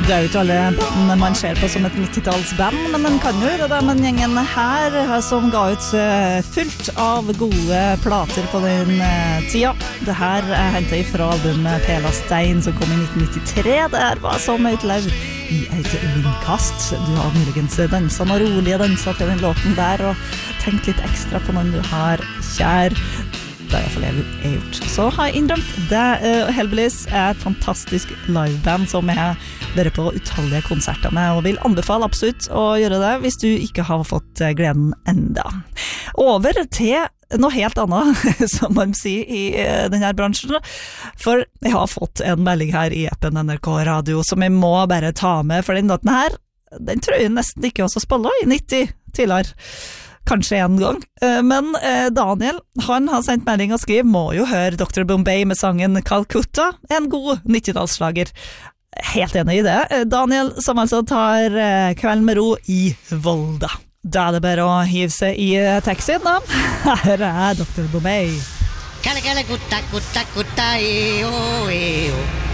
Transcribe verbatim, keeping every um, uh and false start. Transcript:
Det er jo ikke alle bandene man ser på som et nittitallsband, men den kan jo gjøre det, men gjengen her som ga ut fullt av gode plater på den tida. Det her er hentet fra albumet Pela Stein som kom i nitten nittitre. Det her var som et laur i et vindkast. Du har muligens danset noe rolige danser til den låten der, og tenkt litt ekstra på noen du har kjær. Det har jeg for gjort. Så har jeg innrømt det. Uh, Hellbillies er et fantastisk liveband som jeg hører på utallige konserter med, og vil anbefale absolutt å gjøre det hvis du ikke har fått gleden enda. Over til noe helt annet, som man sier i uh, denne bransjen, for jeg har fått en melding her i appen N R K Radio som jeg må bare ta med, for den låten her, den tror jeg nesten ikke også spiller i nitti tidligere. Kanskje en gang, men Daniel, han har sendt melding og skriver, må jo høre doktor Bombay med sangen Calcutta, en god nittitallsslager. Helt enig i det. Daniel, som altså tar kvelden med ro i Volda. Da er det bare å hive seg i taxien da. Her er doktor Bombay. Calcutta, cutta, cutta, eo, eo.